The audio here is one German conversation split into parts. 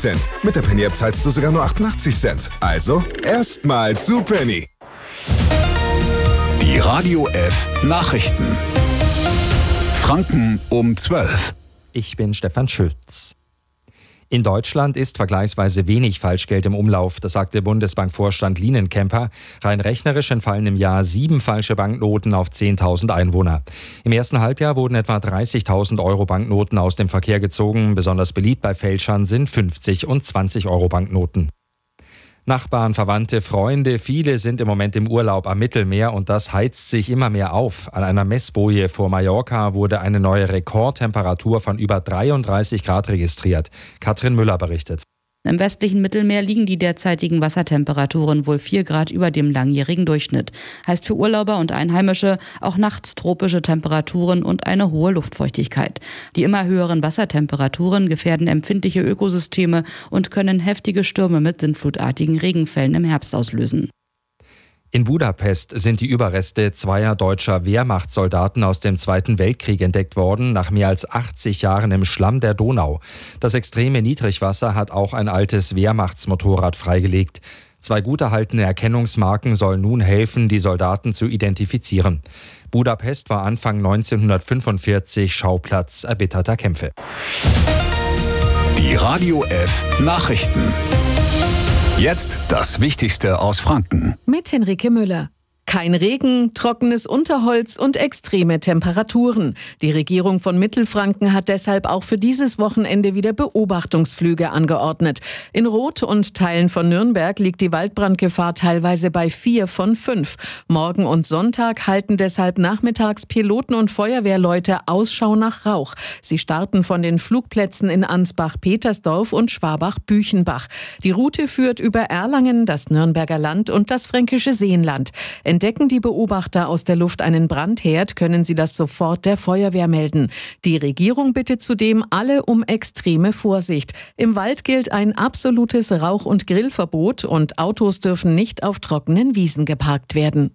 Cent. Mit der Penny-App zahlst du sogar nur 88 Cent. Also erstmal zu Penny. Die Radio F Nachrichten. Franken um 12. Ich bin Stefan Schütz. In Deutschland ist vergleichsweise wenig Falschgeld im Umlauf, das sagte Bundesbankvorstand Lienenkemper. Rein rechnerisch entfallen im Jahr 7 falsche Banknoten auf 10.000 Einwohner. Im ersten Halbjahr wurden etwa 30.000 Euro Banknoten aus dem Verkehr gezogen. Besonders beliebt bei Fälschern sind 50 und 20 Euro Banknoten. Nachbarn, Verwandte, Freunde, viele sind im Moment im Urlaub am Mittelmeer und das heizt sich immer mehr auf. An einer Messboje vor Mallorca wurde eine neue Rekordtemperatur von über 33 Grad registriert. Katrin Müller berichtet. Im westlichen Mittelmeer liegen die derzeitigen Wassertemperaturen wohl 4 Grad über dem langjährigen Durchschnitt. Heißt für Urlauber und Einheimische auch nachts tropische Temperaturen und eine hohe Luftfeuchtigkeit. Die immer höheren Wassertemperaturen gefährden empfindliche Ökosysteme und können heftige Stürme mit sintflutartigen Regenfällen im Herbst auslösen. In Budapest sind die Überreste zweier deutscher Wehrmachtssoldaten aus dem Zweiten Weltkrieg entdeckt worden, nach mehr als 80 Jahren im Schlamm der Donau. Das extreme Niedrigwasser hat auch ein altes Wehrmachtsmotorrad freigelegt. 2 gut erhaltene Erkennungsmarken sollen nun helfen, die Soldaten zu identifizieren. Budapest war Anfang 1945 Schauplatz erbitterter Kämpfe. Die Radio F Nachrichten. Jetzt das Wichtigste aus Franken. Mit Henrike Müller. Kein Regen, trockenes Unterholz und extreme Temperaturen. Die Regierung von Mittelfranken hat deshalb auch für dieses Wochenende wieder Beobachtungsflüge angeordnet. In Roth und Teilen von Nürnberg liegt die Waldbrandgefahr teilweise bei 4 von 5. Morgen und Sonntag halten deshalb nachmittags Piloten und Feuerwehrleute Ausschau nach Rauch. Sie starten von den Flugplätzen in Ansbach-Petersdorf und Schwabach-Büchenbach. Die Route führt über Erlangen, das Nürnberger Land und das fränkische Seenland. Entdecken die Beobachter aus der Luft einen Brandherd, können sie das sofort der Feuerwehr melden. Die Regierung bittet zudem alle um extreme Vorsicht. Im Wald gilt ein absolutes Rauch- und Grillverbot und Autos dürfen nicht auf trockenen Wiesen geparkt werden.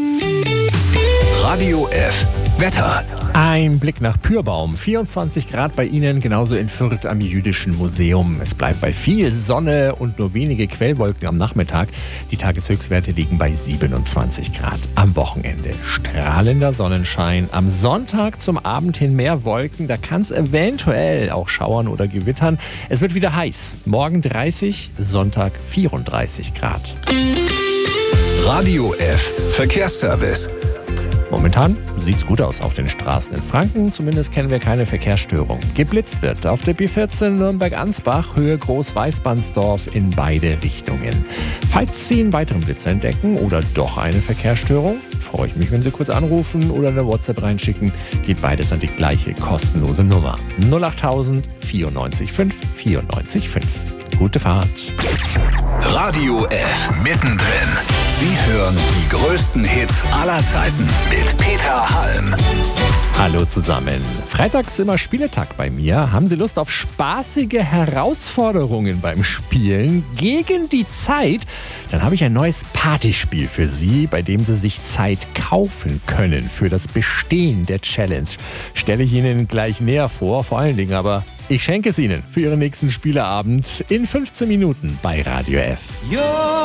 Radio F Wetter. Ein Blick nach Pürbaum. 24 Grad bei Ihnen, genauso in Fürth am Jüdischen Museum. Es bleibt bei viel Sonne und nur wenige Quellwolken am Nachmittag. Die Tageshöchstwerte liegen bei 27 Grad. Am Wochenende strahlender Sonnenschein. Am Sonntag zum Abend hin mehr Wolken. Da kann es eventuell auch schauern oder gewittern. Es wird wieder heiß. Morgen 30, Sonntag 34 Grad. Radio F Verkehrsservice. Momentan sieht's gut aus auf den Straßen in Franken. Zumindest kennen wir keine Verkehrsstörung. Geblitzt wird auf der B14 Nürnberg-Ansbach, Höhe Groß-Weißbandsdorf in beide Richtungen. Falls Sie einen weiteren Blitzer entdecken oder doch eine Verkehrsstörung, freue ich mich, wenn Sie kurz anrufen oder eine WhatsApp reinschicken. Geht beides an die gleiche kostenlose Nummer. 08000 94 5 94 5. Gute Fahrt. Radio F mittendrin. Sie hören die größten Hits aller Zeiten mit Peter Halm. Hallo zusammen. Freitags immer Spieletag bei mir. Haben Sie Lust auf spaßige Herausforderungen beim Spielen gegen die Zeit? Dann habe ich ein neues Partyspiel für Sie, bei dem Sie sich Zeit kaufen können für das Bestehen der Challenge. Stelle ich Ihnen gleich näher vor, vor allen Dingen aber ich schenke es Ihnen für Ihren nächsten Spieleabend in 15 Minuten bei Radio F.